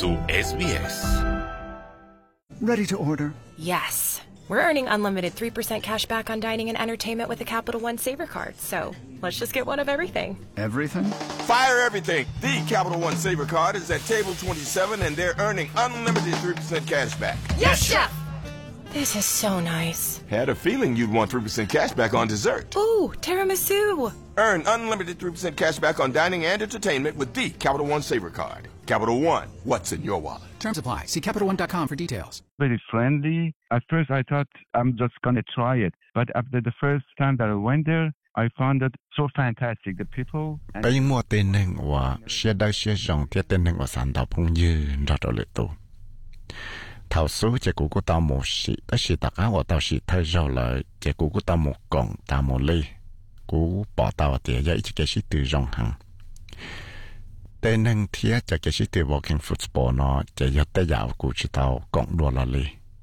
สู่ SBS Ready to order? Yes. We're earning unlimited 3% cash back on dining and entertainment with the Capital One Saver card, so let's just get one of everything. Everything? Fire everything! The Capital One Saver card is at table 27 and they're earning unlimited 3% cash back. Yes, Chef! This is so nice. Had a feeling you'd want 3% cash back on dessert. Ooh, tiramisu! Earn unlimited 3% cash back on dining and entertainment with the Capital One Saver card. Capital One, what's in your wallet? Terms apply. See CapitalOne.com for details. Very friendly. At first I thought I'm just going to try it. But after the first time that I went there, I found it so fantastic. The people... Bây mua tên nâng và xe đau xe dòng tiết tên nâng và sản đạo phong như ra trở lại tù. Thảo số chế cụ của tao một sĩ, tất sĩ tạc áo của tao sĩ thay rau lại, chế cụ của tao một cổng, tao một ly. Cụ bỏ tao ở tìa dạy cho cái sĩ từ rong hằng. Tên nâng thía cho cái sĩ từ walking football nó, chế dạy tế dạo cụ chứ tao cổng đùa là ly.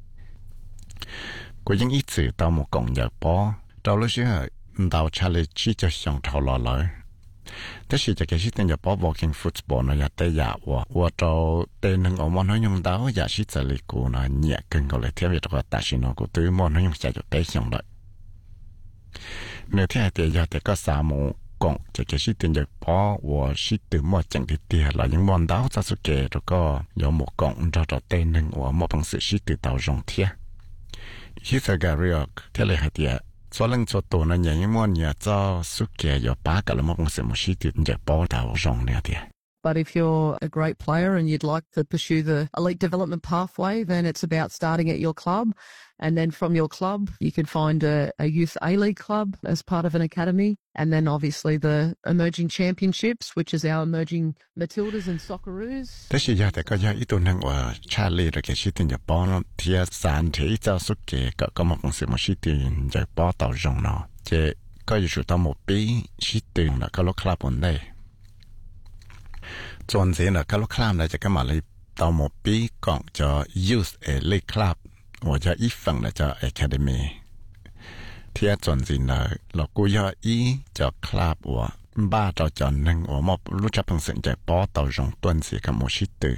Cụ những ít sự tao một cổng nhờ bó, tao lúc chứ hợi, tao trả lời chỉ cho xong thảo lò lợi. Thế thì cho cái sĩ tên nhờ bó walking football nó tế dạo và tao tên nâng ở môn nó nhung đáo giả sĩ trả lời cụ nó nhẹ cưng gọi là theo việc gọi tạ sĩ nó cụ tứ môn nó nhung chạy cho tế xong lợi. Nếu thế thì giờ thì có xa một cộng cho cái sĩ tên nhờ bó và sĩ từ một chẳng thì tìa là những môn đáo ra số kể rồi có có một cộng cho tên nâng và một bằng sự sĩ từ tàu rộng thiết. Khi giờ gà riêng thế là hạt tìa số lần số tổ nó những môn nhà cho số kể có ba cả là một bằng sự một sĩ từ nhờ bó tàu rộng nè tìa. But if you're a great player and you'd like to pursue the elite development pathway, then it's about starting at your club. And then from your club, you can find a youth A-League club as part of an academy. And then obviously the emerging championships, which is our emerging Matildas and Socceroos. Thế thì giờ thì có ít tổ năng và Charlie rồi cái sĩ tiền nhập bó nó thì sản thì cho số kể có một sự một sĩ tiền nhập bó tàu rộng nó. Chứ có dù tao một bí sĩ tiền là có lúc club ổn đây. Chọn gì là các lúc club này cho cái mà lấy tàu một bí còn cho youth elite club hoặc cho ít phần là cho academy. Thì chọn gì là cô cho ý cho club và ba cho chọn nâng và một lúc chấp bằng sự chạy bó tàu rộng tuần gì cả một sĩ tử.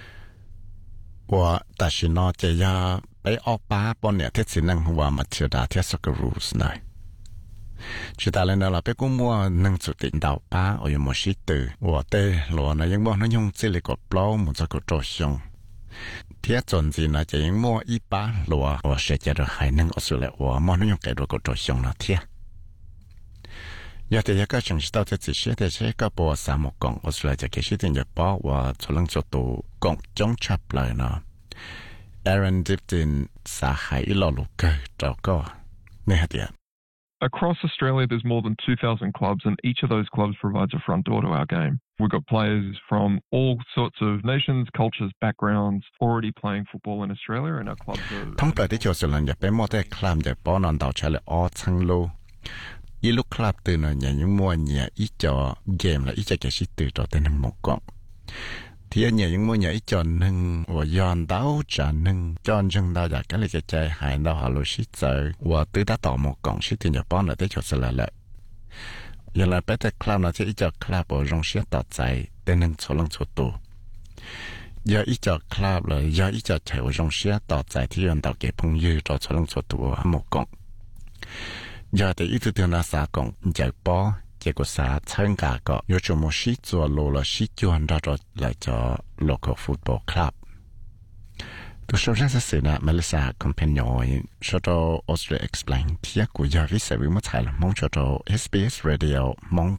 Và ta chỉ nói chạy ra bé ốc ba bọn nè thiết sĩ nâng và mặt chưa đã thiết Socceroos này. Chỉ ta lên đó là bé cũng mua nâng chủ tịch đào ba ở một sĩ tử và tê lúa này những bọn nó dùng chỉ là cột plau một số cột trâu xong. Thiết chọn gì là chỉ những mua ít ba lúa và sẽ cho được hai nâng ở số lệ và bọn nó dùng cái đồ cột trâu xong là thiết. Giờ thì các trường sĩ tao chỉ sẽ có bộ sản một cổng ở số lệ cho cái sĩ tiền nhập bảo và số lần số tụ cổng chống chập lại nó. Aaron Dipton xã hải lò lục cơ trao có. Nghe hả tiệt? Across Australia, there's more than 2,000 clubs, and each of those clubs provides a front door to our game. We've got players from all sorts of nations, cultures, backgrounds already playing football in Australia, and our clubs are... Thông tờ đi cho sự lần nhập bé mô tê club nhập bó nòn tàu trả lời ở thăng lô. Ý lúc club từ nó nhà những mua nhà ít cho game là ít cho cái sĩ từ cho tên nâng một cộng. Thì ở nhà những mua nhà ít cho nâng và dọn đáo trả nâng cho nâng đáo giả cái là chạy hại đáo họ lối sĩ trời và từ đã tỏ một cộng sĩ từ nhập bó là tới cho sự lợi. Giờ là bé tê club nó sẽ ít cho club ở trong sĩ tỏ chạy tên nâng số lần số tù. Giờ ít cho club là giờ ít cho chạy ở trong sĩ tỏ chạy thì dọn đáo kế phong dư cho số lần số tù một cộng. Giờ thì ít từ là xã cộng chạy bó结果啥参加个有什么事做落了事就按照来叫 local football club。都说这是呢，Melissa companion 说到 Australia explain， 听古家为什么才了，蒙说到 SBS Radio 蒙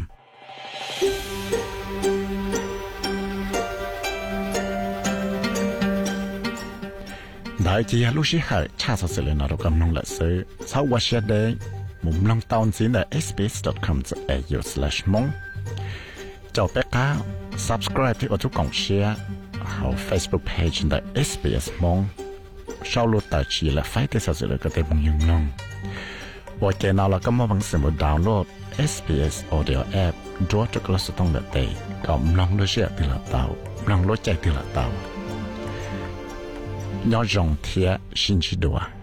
program。đại chỉ lúc sĩ hải cha sao sẽ lên nào đâu cầm nông lại sự sau qua xe đấy mùng long tàu xin là sbs.com.au/mong chào bé cá subscribe thì ở chỗ cổng share hậu Facebook page là SBS mong sau lúc tài chỉ là phải tới sao sẽ được cái tên mong nhung nông và cái nào là có một bằng sự một download SBS audio app draw cho các sự thông lệ tệ cộng long đối diện từ là tàu long lối chạy từ là tàu nhỏ rộng thiệt xin chỉ đùa